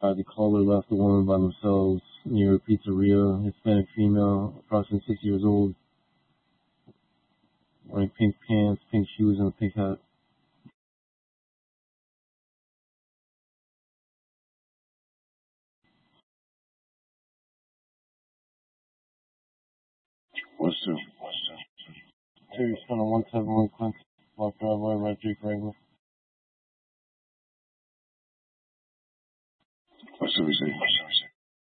The caller left a woman by themselves near a pizzeria. Hispanic female, approximately 6 years old, wearing pink pants, pink shoes, and a pink hat. What's up? Terry spent on 171 Clinton Block driveway, Red Drake Wrangler. What's up, you say?